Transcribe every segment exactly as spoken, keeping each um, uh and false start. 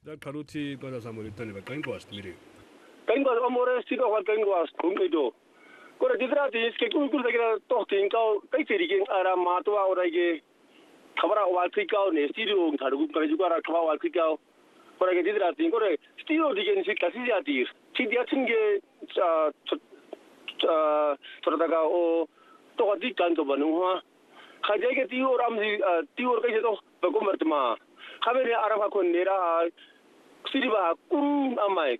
that Karuti got some return of Kankwast, Miri. Kankwast, Amore, Sito, Kankwast, Kumido. Kora ditra ti ske ku ku dagira to tin ka kai teri ge ara ma to ora ge khabara wal thi ka ne studio tharu ka ju ara khaba wal thi ka kora ge ditra ti kore studio dige ni kasi ja ti ti dia tin ge cha cha to daga o to di kan to banu ha khaje ge ti or am ti or kai to ko martma khabe ne ara ba ko nera studio ba kum amai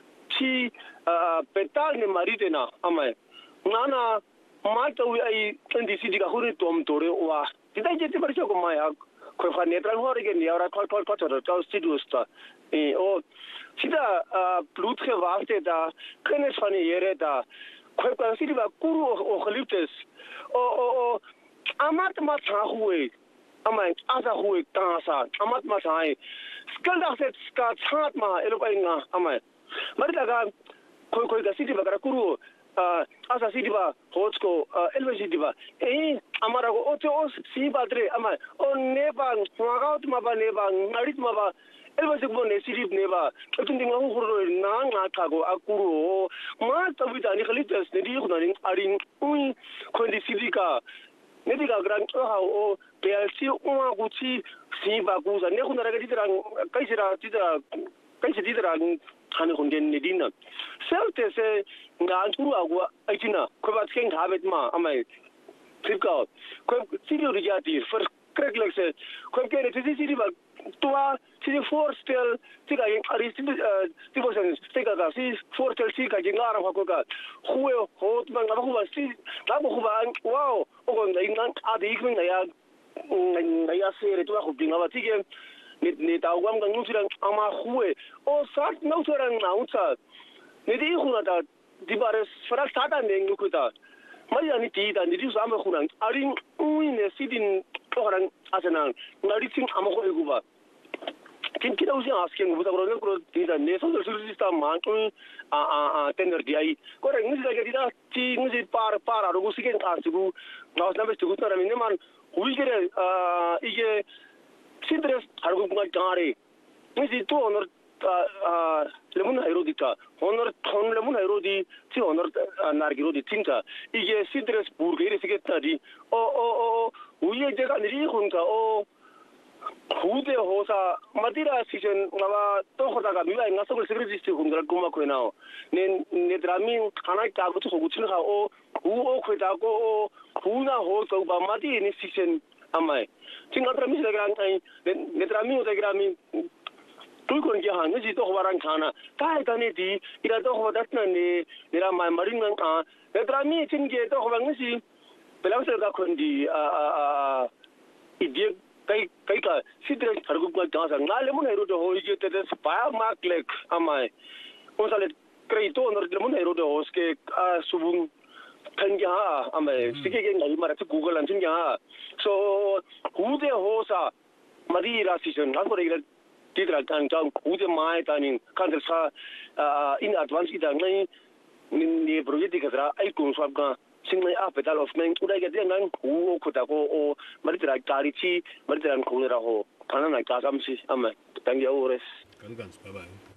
ti petal ne marite na amai Nana, Mata, we are in the city of Huritom Tore, or did I get the Barco Maya? Kofa Netral Horrigan, Yara Call Cotter, Studios. Oh, Sida, Plutke Vasteta, Kenes Fanny Yereta, Kofa City of Kuru or Haliptes, or Amat Matahue, Amai, Azahue, Tasa, Amat Matai, Skaldaset Skat Hatma, Elopina, Amai. Maritaga, Koika City of Karakuru. Asa sidiba hotsko elve sidiba eh amara ko otos si badre ama on neba magaut maba neba ngarit maba elve sigbo ne sidib neba tundi ngahu hurro na nga kago akuro ma tabita ni khalitas ne di khuna arin ui kondi sidika ne diga gran ha o pelsi uma guchi si ba guza ne khuna raga ditra kaisira ditra kaisira ditra hani khungen ne dinna selte se Nantu agua aitina koba king habit ma amai tripka ko sirio rijati for correct like se ko ke ne tisi siri ba tua siri four still tika yang ari tipo sen tika ga si four still si ka jingara ko ka huwe hot bang ba huwa si ba huwa wow o ko ngai nan adi ikmin na ya na ya sere tua ko binga ba tike ni ni tawam gang nusira ama huwe o sat no serang na utsa ni di khuna da di bares fara sada neng kuta mari ani ti da ni di sama khuna arin uine sidin orang asana ngari tin amako eguba kin kida usi asken buta bro ko ti da ne so system man ko a a a tender di ai ko re ngi da di da ti ngi par par ro gusi ken asigu na na be tu na min man hui gere a ige sidres hargu ngai tare ngi to honor lemun hairudita honor thon lemun hairudi ti honor nargirudi tinta ige sidres burgere sigetadi o o o uye jega niri hunka o hude hosa madira season ngaba to khodaga miwa ngasogol security hungal kuma koinao ne ne drami khana ka gutu gutin ha o hu o khoda ko huna ho so ba mati ni season amai tinga drami daga ne drami o daga mi tu kon ge han ji to waran khana kai tane di ira to ho datna ne nira mai marin ngan ka ne drami tin ge to ho bang si belang sel ka kon di a a a idie kai kai ka sidre hargu ka ta sang na le mun hero to ho ge te te spa mark lek amai o sale krei to nor le mun hero to ho ske subung kan ja amai sike ge ngal mara to google an tin ja so hude ho sa mari ra season na ko re Titra kan jang ude mai tanin kan sa in advance ida ngai ni project ka ai kun swab ka singai a pedal of men uda ga ngang u ko ta ko o maritra kari chi maritra ko ra ho kana na ka kam si amma tangi ores kan kan bye bye